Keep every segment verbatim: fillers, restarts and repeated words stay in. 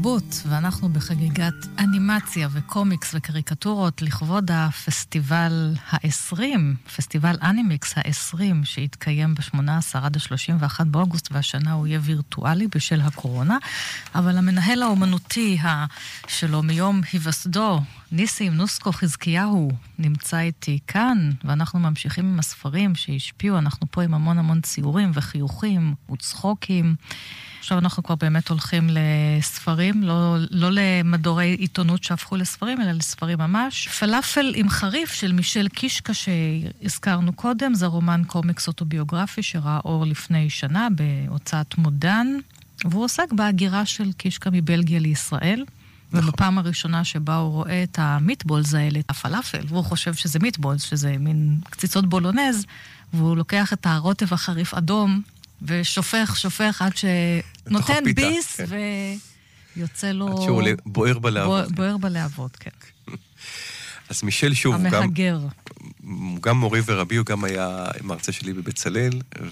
תרבות, ואנחנו בחגיגת אנימציה וקומיקס וקריקטורות לכבוד הפסטיבל ה-עשרים, פסטיבל אנימיקס ה-עשרים, שהתקיים ב-שמונה עשר עד ה-שלושים ואחד באוגוסט, והשנה הוא יהיה וירטואלי בשל הקורונה, אבל המנהל האומנותי שלו מיום היווסדו, ניסים נוסקו חזקיהו, נמצא איתי כאן, ואנחנו ממשיכים עם הספרים שהשפיעו, אנחנו פה עם המון המון ציורים וחיוכים וצחוקים. עכשיו אנחנו כבר באמת הולכים לספרים, לא, לא למדורי עיתונות שהפכו לספרים, אלא לספרים ממש. פלאפל עם חריף של מישל קישקה שהזכרנו קודם, זה רומן קומיקס אוטוביוגרפי שראה אור לפני שנה בהוצאת מודן, והוא עוסק בהגירה של קישקה מבלגיה לישראל, נכון. ובפעם הראשונה שבה הוא רואה את המיטבולס האלה, את הפלאפל, והוא חושב שזה מיטבולס, שזה מין קציצות בולונז, והוא לוקח את הרוטב החריף אדום, ושופך, שופך עד שנותן ביס, כן. ויוצא לו... עד שהוא בוער בלהבות. בוער כן. בלהבות, כן. אז מישל שוב, המהגר. גם, גם מורי ורבי, הוא גם היה מרצה שלי בבצלאל,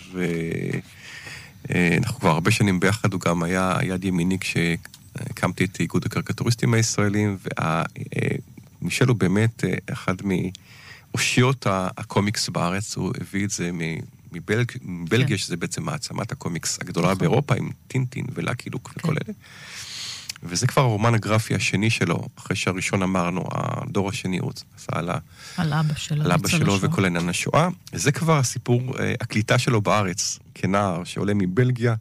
ואנחנו כבר הרבה שנים ביחד, הוא גם היה יד ימיני כשהקמתי את איגוד הקריקטוריסטים הישראלים, ומישל הוא באמת אחד מאושיות הקומיקס בארץ, הוא הביא את זה מ... מבלגיה, שזה בעצם מעצמת הקומיקס הגדולה באירופה, עם טינטין ולאקי לוק וכל אלה. וזה כבר הרומן הגרפי השני שלו, אחרי שהראשון אמרנו, הדור השני הוא עשה על אבא שלו, על אבא שלו וכל עניין השואה. זה כבר הסיפור, הקליטה שלו בארץ, כנער שעולה מבלגיה,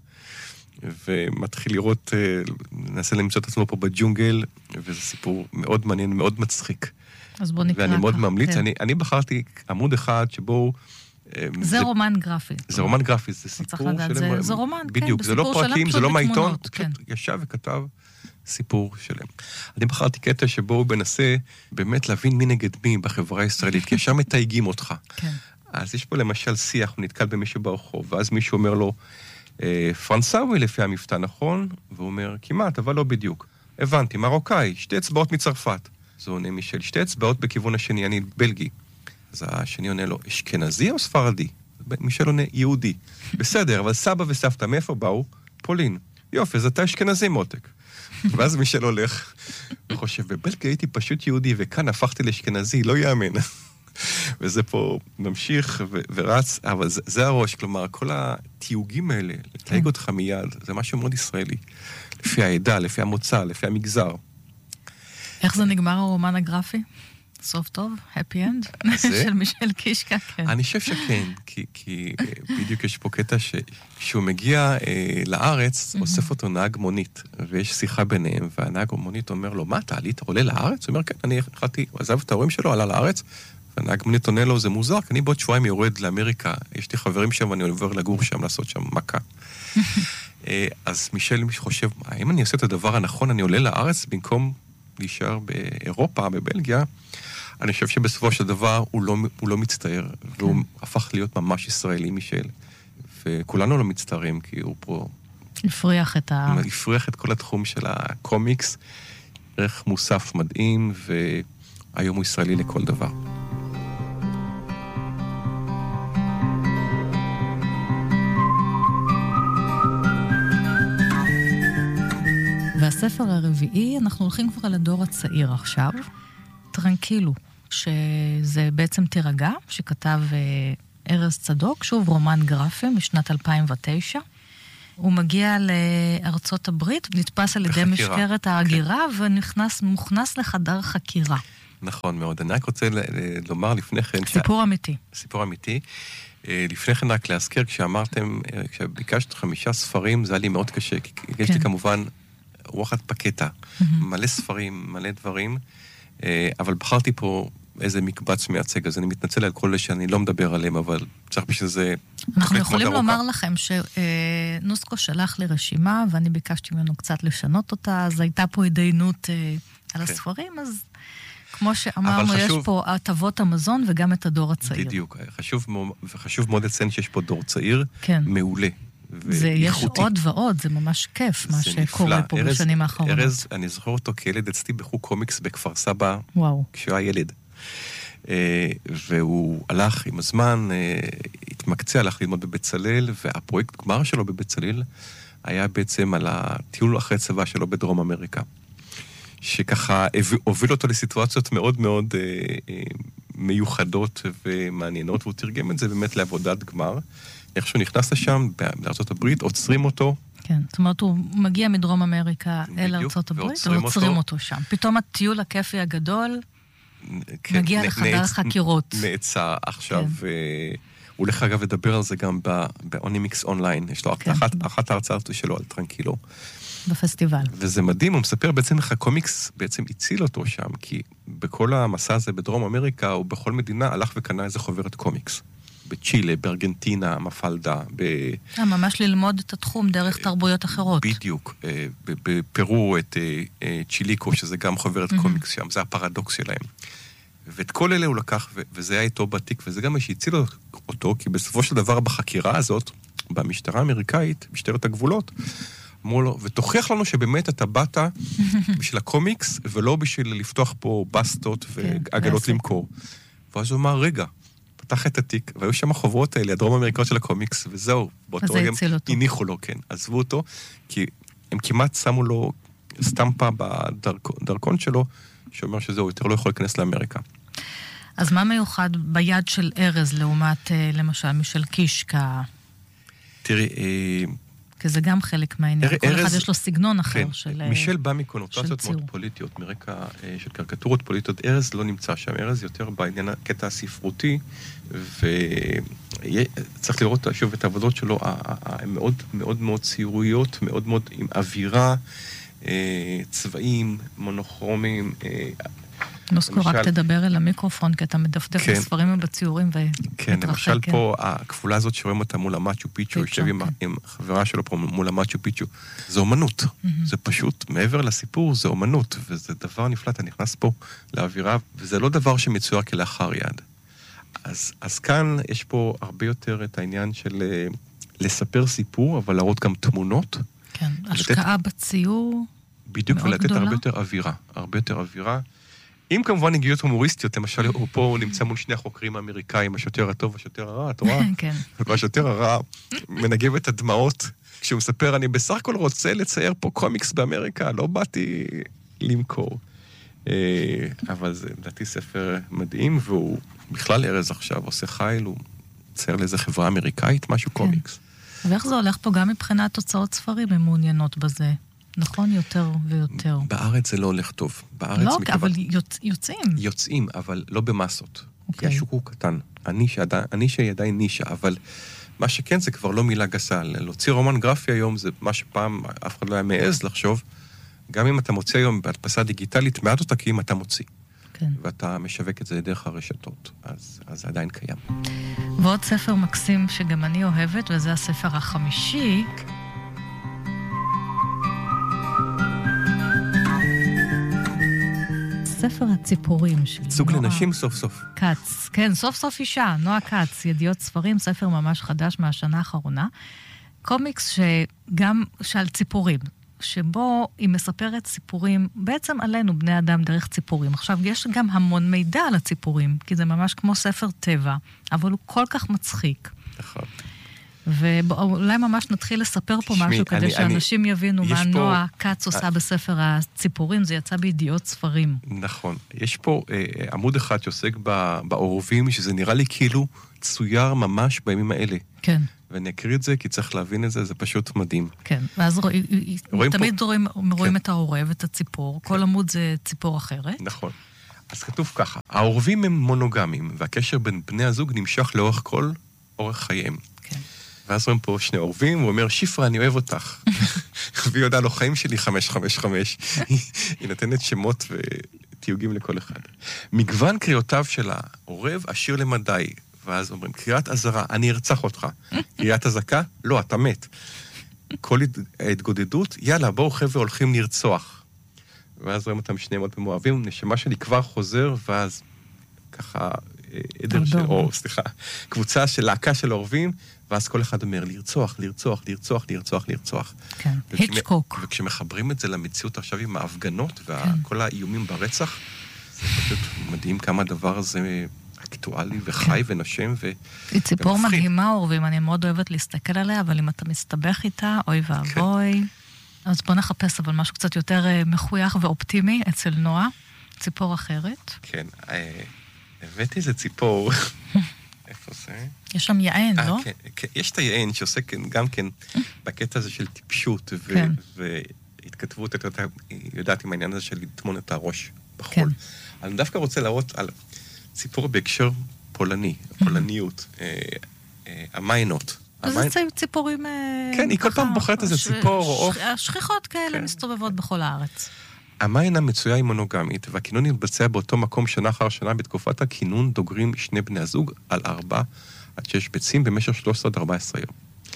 ומתחיל לראות, ננסה למצוא את עצמו פה בג'ונגל, וזה סיפור מאוד מעניין, מאוד מצחיק. אז בוא נקרא. ואני מאוד ממליץ, אני בחרתי עמוד אחד שבו זה רומן גרפי. זה רומן גרפי, זה סיפור שלם. זה רומן, כן. בדיוק, זה לא פרקים, זה לא מהעיתון, ישב וכתב סיפור שלם. אני בחרתי קטע שבו הוא מנסה באמת להבין מי נגד מי בחברה הישראלית, כי ישר מתייגים אותך. אז יש פה למשל שיח, הוא נתקל במישהו ברחוב, ואז מישהו אומר לו, פרנסאווי לפי המבטא, נכון? והוא אומר, כמעט, אבל לא בדיוק. הבנתי, מרוקאי, שתי אצבעות מצרפת. זה עונה מישל, שתי אצבעות בכיוון השני, אני בלגי. אז השני עונה לו, אשכנזי או ספרדי? מישל עונה, יהודי. בסדר, אבל סבא וסבתא, מאיפה באו? פולין. יופי, אז אתה אשכנזי מותק. ואז מישל הולך וחושב, בבלגיה הייתי פשוט יהודי, וכאן הפכתי לאשכנזי, לא יאמן. וזה פה ממשיך ו- ורץ, אבל זה, זה הראש, כלומר, כל התיוגים האלה, לתייג אותך מיד, זה משהו מאוד ישראלי. לפי העדה, לפי המוצא, לפי המגזר. איך זה נגמר הרומן הגרפי? סוף טוב, happy end, של מישל קישקה, כן. אני חושב שכן, כי, כי בדיוק יש פה קטע שכשהוא מגיע אה, לארץ, אוסף אותו נהג מונית, ויש שיחה ביניהם, והנהג מונית אומר לו, מה, אתה עלית, עולה לארץ? הוא אומר, כן, אני החלטתי, הוא עזב את ההורים שלו, עלה לארץ, והנהג מונית עונה לו, זה מוזר, כי אני בעוד שבועיים יורד לאמריקה, יש לי חברים שם, ואני עובר לגור שם, לעשות שם מכה. אז מישל חושב, האם אני עושה את הדבר הנכון, אני עולה לארץ במקום להישאר באירופה, בבלגיה, אני חושב שבסופו של דבר הוא לא, הוא לא מצטער, כן. והוא הפך להיות ממש ישראלי מישל, וכולנו לא מצטערים, כי הוא פה... הפריח את ה... הפריח את כל התחום של הקומיקס, ערך מוסף מדהים, והיום הוא ישראלי לכל דבר. והספר הרביעי, אנחנו הולכים כבר לדור הצעיר עכשיו, טרנקילו, שזה בעצם תירגע, שכתב ארז צדוק, שוב רומן גרפי משנת אלפיים ותשע. הוא מגיע לארצות הברית, נתפס על ידי משטרת ההגירה, ונכנס, מוכנס לחדר חקירה. נכון מאוד. אני רק רוצה לומר לפני כן... סיפור אמיתי. סיפור אמיתי. לפני כן רק להזכיר, כשאמרתם, כשביקשת חמישה ספרים, זה היה לי מאוד קשה, כי יש לי כמובן רוחת פקטה, מלא ספרים, מלא דברים, אבל בחרתי פה איזה מקבץ מייצג, אז אני מתנצל על כל אלה שאני לא מדבר עליהם, אבל צריך בשביל זה... אנחנו יכולים לומר לכם שנוסקו שלח לי רשימה, ואני ביקשתי ממנו קצת לשנות אותה, אז הייתה פה התדיינות על הספרים, אז כמו שאמרנו, יש פה הטבות המזון וגם את הדור הצעיר. בדיוק, וחשוב מאוד לציין שיש פה דור צעיר מעולה. זה יש עוד ועוד, זה ממש כיף מה שקורה פה בשנים האחרונות. ארז, אני זוכר אותו כילד, אצלי בחוג קומיקס בכפר סבא, כשהוא היה ילד. והוא הלך עם הזמן, התמקצע, הלך ללמוד בבצלאל, והפרויקט גמר שלו בבצלאל היה בעצם על הטיול אחרי צבא שלו בדרום אמריקה, שככה הוביל אותו לסיטואציות מאוד מאוד אה, אה, מיוחדות ומעניינות, והוא תרגם את זה באמת לעבודת גמר. איך שהוא נכנס לשם, בארצות הברית, עוצרים אותו. כן, זאת אומרת, הוא מגיע מדרום אמריקה אל ארצות הברית, ועוצרים אותו שם. פתאום הטיול הכיפי הגדול מגיע לחדר חקירות. נעצר עכשיו, הוא הולך אגב לדבר על זה גם באונימיקס אונליין, יש לו אחת ההרצאות שלו על טרנקילו. בפסטיבל. וזה מדהים, הוא מספר בעצם איך הקומיקס בעצם הציל אותו שם, כי בכל המסע הזה בדרום אמריקה, הוא בכל מדינה הלך וקנה איזה חוברת קומיקס. בצ'ילה, בארגנטינה, מפלדה, ב... ממש ללמוד את התחום דרך תרבויות אחרות. בדיוק. בפרו את צ'יליקו, שזה גם חוברת קומיקס שם, זה הפרדוקס שלהם. ואת כל אלה הוא לקח, וזה היה איתו בתיק, וזה גם מה שהציל אותו, כי בסופו של דבר בחקירה הזאת, במשטרה האמריקאית, משטרת הגבולות, אמרו לו, ותוכיח לנו שבאמת אתה באת בשביל הקומיקס, ולא בשביל לפתוח פה בסטות ועגלות למכור. ואז הוא אמר, רגע, פתח את התיק, והיו שם החוברות האלה, הדרום האמריקאות של הקומיקס, וזהו, באותו רגע הניחו לו, כן, עזבו אותו, כי הם כמעט שמו לו סטמפה בדרכון שלו, שאומר שזהו, יותר לא יכול להיכנס לאמריקה. אז מה מיוחד ביד של ארז, לעומת, למשל, מישל קישקה? תראי, כי זה גם חלק מהעניין. כל אחד יש לו סגנון אחר של... מישל בא מקונוטציות מאוד פוליטיות, מרקע של קריקטורות פוליטיות. ארז לא נמצא שם. ארז יותר בעניין הקטע הספרותי, וצריך לראות שוב את העבודות שלו, הן מאוד מאוד מאוד ציוריות, מאוד מאוד עם אווירה, צבעים, מונוכרומים. נוסקו, רק תדבר אל המיקרופון, כי אתה מדפדף בספרים ובציורים ומתרחק. כן, למשל פה, הכפולה הזאת שרואים אותה מול המאצ'ו פיצ'ו, יושב עם חברה שלו פה מול המאצ'ו פיצ'ו, זה אומנות. זה פשוט, מעבר לסיפור, זה אומנות, וזה דבר נפלא, אתה נכנס פה לאווירה, וזה לא דבר שמצויר כלאחר יד. אז כאן יש פה הרבה יותר את העניין של לספר סיפור, אבל להראות גם תמונות. כן, השקעה בציור. בדיוק, ולתת הרבה יותר אווירה, הרבה יותר אווירה. אם כמובן הגיעות הומוריסטיות, למשל, הוא פה הוא נמצא מול שני החוקרים האמריקאים, השוטר הטוב והשוטר הרע, את רואה? כן. והשוטר הרע מנגב את הדמעות, כשהוא מספר, אני בסך הכל רוצה לצייר פה קומיקס באמריקה, לא באתי למכור. אבל זה לדעתי ספר מדהים, והוא בכלל ארז עכשיו, עושה חייל, הוא צייר לאיזה חברה אמריקאית, משהו קומיקס. ואיך זה הולך פה גם מבחינת תוצאות ספרים, הן מעוניינות בזה? נכון, יותר ויותר. בארץ זה לא הולך טוב. בארץ לא, מתכוון... אבל יוצ... יוצאים. יוצאים, אבל לא במסות. Okay. כי השוק הוא קטן. אני, שעדי... אני שעדיין נישה, אבל מה שכן זה כבר לא מילה גסה. להוציא רומן גרפי היום זה מה שפעם אף אחד לא היה מעז לחשוב. גם אם אתה מוציא היום בהדפסה דיגיטלית, מעט אותה כי אם אתה מוציא. כן. ואתה משווק את זה דרך הרשתות. אז, אז זה עדיין קיים. ועוד ספר מקסים שגם אני אוהבת, וזה הספר החמישי, ספר הציפורים של סוג לנשים סוף סוף. קץ, כן, סוף סוף אישה, נועה קץ, ידיעות ספרים, ספר ממש חדש מהשנה האחרונה. קומיקס שגם של ציפורים, שבו היא מספרת ציפורים, בעצם עלינו, בני אדם, דרך ציפורים. עכשיו, יש גם המון מידע על הציפורים, כי זה ממש כמו ספר טבע, אבל הוא כל כך מצחיק. נכון. ואולי ממש נתחיל לספר פה שמי, משהו, כדי אני, שאנשים אני, יבינו מה נועה קץ עושה בספר הציפורים, זה יצא בידיעות ספרים. נכון. יש פה אה, עמוד אחד שעוסק בעורבים, שזה נראה לי כאילו צויר ממש בימים האלה. כן. ואני אקריא את זה, כי צריך להבין את זה, זה פשוט מדהים. כן, ואז רוא, רואים תמיד פה... רואים, רואים כן. את העורב, את הציפור, כן. כל עמוד זה ציפור אחרת. נכון. אז כתוב ככה, העורבים הם מונוגמים, והקשר בין בני הזוג נמשך לאורך כל אורך חייהם. כן. ואז רואים פה שני עורבים, הוא אומר, שפרה, אני אוהב אותך. והיא יודעה לו, חיים שלי חמש חמש חמש. היא נותנת שמות ותיוגים לכל אחד. מגוון קריאותיו של העורב, עשיר למדי. ואז אומרים, קריאת עזרה, אני ארצח אותך. קריאת הזקה, לא, אתה מת. כל ההתגודדות, יאללה, בואו חבר'ה הולכים לרצוח. ואז רואים אותם שניהם עוד פעם אוהבים, נשמה שלי כבר חוזר, ואז ככה, עדר של, או סליחה, קבוצה של להקה של עורבים, ואז כל אחד אומר, לרצוח, לרצוח, לרצוח, לרצוח, לרצוח. כן, היצ'קוק. וכשמחברים את זה למציאות עכשיו עם ההפגנות, וכל האיומים ברצח, זה פשוט מדהים כמה הדבר הזה אקטואלי וחי ונושם ו... היא ציפור מדהימה, אורבים, אני מאוד אוהבת להסתכל עליה, אבל אם אתה מסתבך איתה, אוי ואבוי. אז בוא נחפש, אבל משהו קצת יותר מחוייך ואופטימי אצל נועה, ציפור אחרת. כן, הבאתי איזה ציפור, איפה זה? יש שם יען, לא? כן, יש את היען שעוסק גם כן בקטע הזה של טיפשות, והתכתבות, אתה יודעת עם העניין הזה של לטמון את הראש בחול. אני דווקא רוצה להראות על ציפור בהקשר פולני, פולניות, המיינות. זה ציפורים... כן, היא כל פעם בוחרת איזה ציפור או עוף. שכיחות כאלה מסתובבות בכל הארץ. המיינה מצויה היא מונוגמית, והכינון יתבצע באותו מקום שנה אחר שנה. בתקופת הכינון דוגרים שני בני הזוג על ארבע עד שש ביצים במשך שלוש עשרה עד ארבע עשרה יום.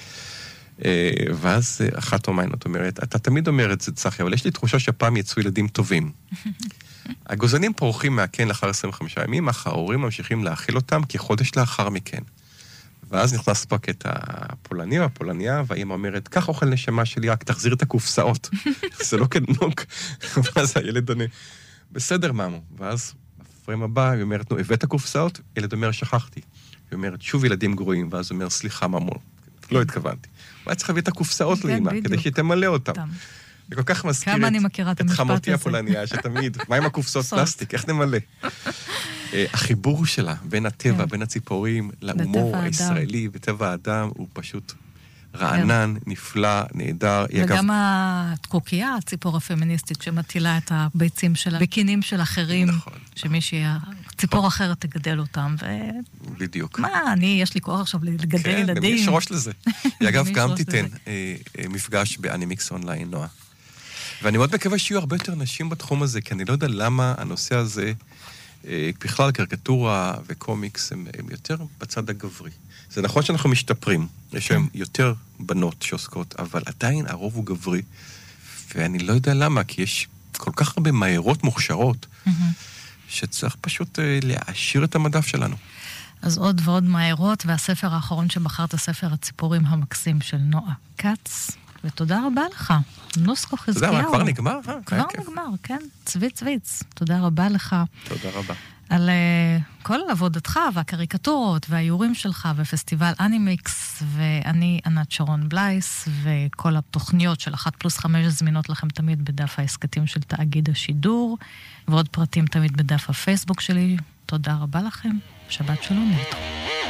ואז אחת המיינות אומרת, אתה תמיד אומר את זה, צחי, אבל יש לי תחושה שהפעם יצאו ילדים טובים. הגוזנים פורחים מהקן לאחר עשרים וחמישה ימים, אך ההורים ממשיכים להאכיל אותם כחודש לאחר מכן. ואז נכנס פה הקטע הפולני או הפולניה, והאמא אומרת, קח אוכל נשמה שלי, רק תחזיר את הקופסאות. זה לא כדנוק. ואז הילד עונה, בסדר, מאמו. ואז בפריים הבא, היא אומרת, נו, הבאת הקופסאות? ילד אומר, שכחתי. היא אומרת, שוב ילדים גרועים, ואז הוא אומר, סליחה, מאמו. לא התכוונתי. הוא היה צריך להביא את הקופסאות לאמא, כדי שהיא תמלא אותם. זה כל כך מזכיר את חמותי הפולניה, שתמיד, מה עם הקופסאות פלסטיק? איך נמלא? החיבור שלה בין הטבע, בין הציפורים, להומור הישראלי, בטבע האדם, הוא פשוט רענן, נפלא, נהדר. וגם התקוקייה, הציפור הפמיניסטית, שמטילה את הביצים שלה, בקינים של אחרים, שמישהי, ציפור אחרת תגדל אותם, ו... בדיוק. מה, אני, יש לי כוח עכשיו לגדל ילדים. כן, יש ראש לזה. היא אגב גם תיתן מפגש באנימיקס אונליין, נועה. ואני מאוד מקווה שיהיו הרבה יותר נשים בתחום הזה, כי אני לא יודע למה הנושא הזה, בכלל קריקטורה וקומיקס, הם, הם יותר בצד הגברי. זה נכון שאנחנו משתפרים, יש שם יותר בנות שעוסקות, אבל עדיין הרוב הוא גברי, ואני לא יודע למה, כי יש כל כך הרבה מהירות מוכשרות, שצריך פשוט להעשיר את המדף שלנו. אז עוד ועוד מהירות, והספר האחרון שבחרת, הספר הציפורים המקסים של נועה קץ, ותודה רבה לך. נוסקו חזקיהו. תודה, כבר נגמר? כבר נגמר, כן. צבי צביץ. תודה רבה לך. תודה רבה. על uh, כל עבודתך והקריקטורות והאיורים שלך ופסטיבל אנימיקס, ואני ענת שרון בלייס, וכל התוכניות של אחת פלוס חמש זמינות לכם תמיד בדף העסקתים של תאגיד השידור, ועוד פרטים תמיד בדף הפייסבוק שלי. תודה רבה לכם. שבת שלום.